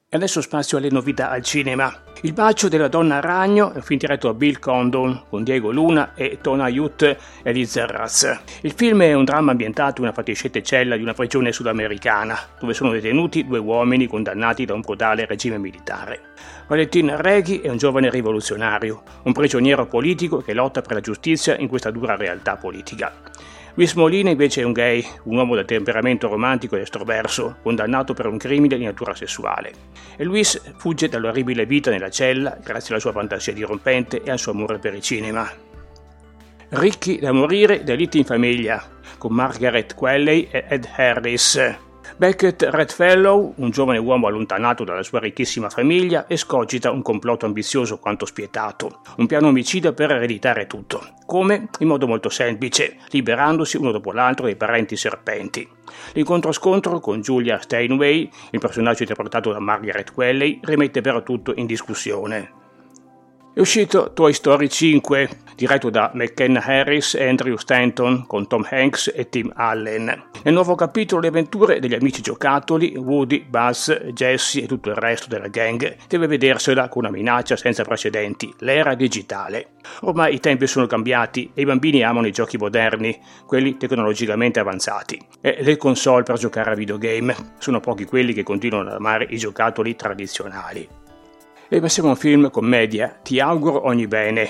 E adesso spazio alle novità al cinema. Il bacio della donna ragno è un film diretto da Bill Condon con Diego Luna e Tonayut Elizarraz. Il film è un dramma ambientato in una fatiscente cella di una prigione sudamericana, dove sono detenuti 2 uomini condannati da un brutale regime militare. Valentin Reghi è un giovane rivoluzionario, un prigioniero politico che lotta per la giustizia in questa dura realtà politica. Luis Molina invece è un gay, un uomo dal temperamento romantico ed estroverso, condannato per un crimine di natura sessuale. E Luis fugge dall'orribile vita nella cella grazie alla sua fantasia dirompente e al suo amore per il cinema. Ricchi da morire, Deliti in famiglia, con Margaret Qualley e Ed Harris. Beckett Redfellow, un giovane uomo allontanato dalla sua ricchissima famiglia, escogita un complotto ambizioso quanto spietato, un piano omicida per ereditare tutto. Come? In modo molto semplice, liberandosi uno dopo l'altro dei parenti serpenti. L'incontro-scontro con Julia Steinway, il personaggio interpretato da Margaret Qualley, rimette però tutto in discussione. È uscito Toy Story 5, diretto da McKenna Harris e Andrew Stanton, con Tom Hanks e Tim Allen. Nel nuovo capitolo le avventure degli amici giocattoli, Woody, Buzz, Jessie e tutto il resto della gang, deve vedersela con una minaccia senza precedenti, l'era digitale. Ormai i tempi sono cambiati e i bambini amano i giochi moderni, quelli tecnologicamente avanzati. E le console per giocare a videogame sono pochi quelli che continuano ad amare i giocattoli tradizionali. E passiamo a un film commedia, Ti auguro ogni bene,